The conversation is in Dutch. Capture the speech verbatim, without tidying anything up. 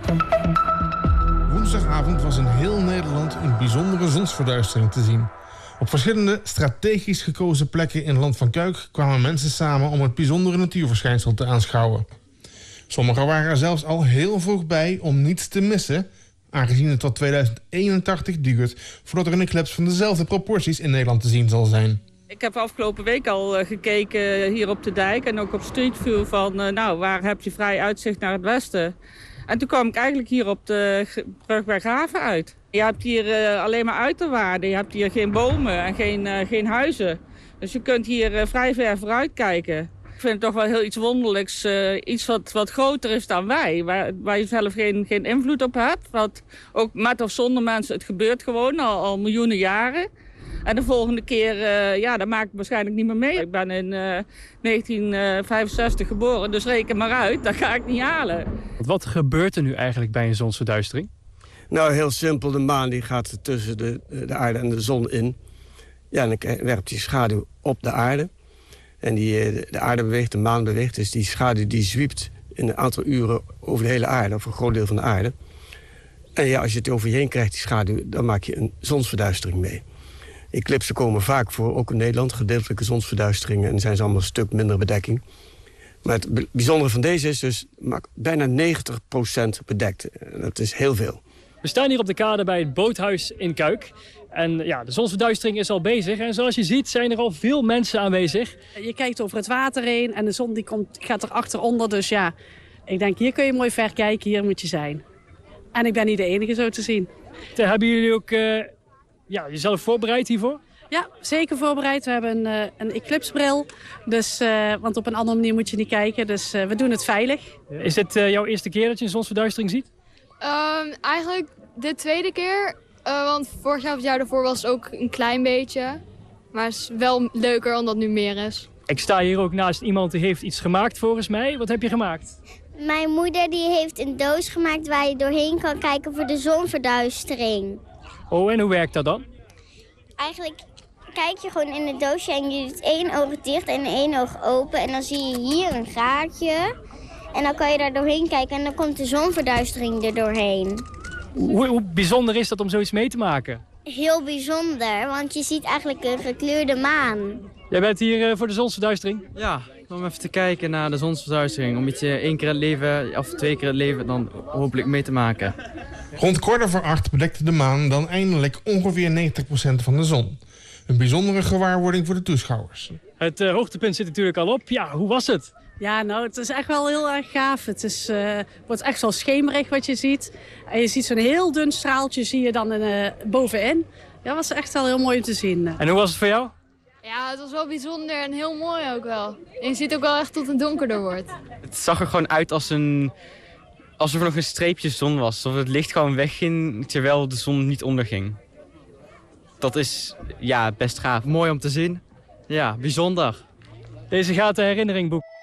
Woensdagavond was in heel Nederland een bijzondere zonsverduistering te zien. Op verschillende strategisch gekozen plekken in Land van Cuijk kwamen mensen samen om het bijzondere natuurverschijnsel te aanschouwen. Sommigen waren er zelfs al heel vroeg bij om niets te missen, aangezien het tot tweeduizend eenentachtig duurt voordat er een eclipse van dezelfde proporties in Nederland te zien zal zijn. Ik heb afgelopen week al uh, gekeken hier op de dijk en ook op Street View van uh, nou, waar heb je vrij uitzicht naar het westen. En toen kwam ik eigenlijk hier op de brug bij Graven uit. Je hebt hier uh, alleen maar uiterwaarden, je hebt hier geen bomen en geen, uh, geen huizen. Dus je kunt hier uh, vrij ver vooruit kijken. Ik vind het toch wel heel iets wonderlijks, uh, iets wat, wat groter is dan wij. Waar, waar je zelf geen, geen invloed op hebt. Wat ook met of zonder mensen, het gebeurt gewoon al, al miljoenen jaren. En de volgende keer, uh, ja, dat maak ik waarschijnlijk niet meer mee. Ik ben in uh, negentien vijfenzestig geboren, dus reken maar uit, dat ga ik niet halen. Wat gebeurt er nu eigenlijk bij een zonsverduistering? Nou, heel simpel. De maan die gaat tussen de, de aarde en de zon in. Ja, en dan werpt die schaduw op de aarde. En die, de aarde beweegt, de maan beweegt. Dus die schaduw die zwiept in een aantal uren over de hele aarde, of een groot deel van de aarde. En ja, als je het over je heen krijgt, die schaduw, dan maak je een zonsverduistering mee. Eclipsen komen vaak voor, ook in Nederland, gedeeltelijke zonsverduisteringen. En dan zijn ze allemaal een stuk minder bedekking. Maar het bijzondere van deze is dus bijna negentig procent bedekt. Dat is heel veel. We staan hier op de kade bij het boothuis in Cuijk. En ja, de zonsverduistering is al bezig. En zoals je ziet zijn er al veel mensen aanwezig. Je kijkt over het water heen en de zon die komt, gaat er achteronder. Dus ja, ik denk hier kun je mooi ver kijken, hier moet je zijn. En ik ben niet de enige zo te zien. Hebben jullie ook uh, ja, jezelf voorbereid hiervoor? Ja, zeker voorbereid. We hebben een, uh, een eclipsebril. Dus, uh, want op een andere manier moet je niet kijken. Dus uh, we doen het veilig. Is dit uh, jouw eerste keer dat je een zonsverduistering ziet? Um, eigenlijk de tweede keer. Uh, want vorig jaar of het jaar daarvoor was het ook een klein beetje. Maar het is wel leuker omdat het nu meer is. Ik sta hier ook naast iemand die heeft iets gemaakt volgens mij. Wat heb je gemaakt? Mijn moeder die heeft een doos gemaakt waar je doorheen kan kijken voor de zonverduistering. Oh, en hoe werkt dat dan? Eigenlijk kijk je gewoon in het doosje en je doet één oog dicht en één oog open. En dan zie je hier een gaatje. En dan kan je daar doorheen kijken en dan komt de zonverduistering er doorheen. Hoe, hoe bijzonder is dat om zoiets mee te maken? Heel bijzonder, want je ziet eigenlijk een gekleurde maan. Jij bent hier uh, voor de zonsverduistering? Ja, om even te kijken naar de zonsverduistering. Om iets één keer het leven, of twee keer het leven, dan hopelijk mee te maken. Rond kwart over acht bedekte de maan dan eindelijk ongeveer negentig procent van de zon. Een bijzondere gewaarwording voor de toeschouwers. Het uh, hoogtepunt zit natuurlijk al op. Ja, hoe was het? Ja, nou, het is echt wel heel erg gaaf. Het is, uh, wordt echt wel schemerig wat je ziet. En je ziet zo'n heel dun straaltje zie je dan uh, bovenin. Ja, dat was echt wel heel mooi om te zien. En hoe was het voor jou? Ja, het was wel bijzonder en heel mooi ook wel. En je ziet ook wel echt tot het donkerder wordt. Het zag er gewoon uit als een, alsof er nog een streepje zon was. Alsof het licht gewoon wegging terwijl de zon niet onderging. Dat is ja, best gaaf. Mooi om te zien. Ja, bijzonder. Deze gaat de herinnering boeken.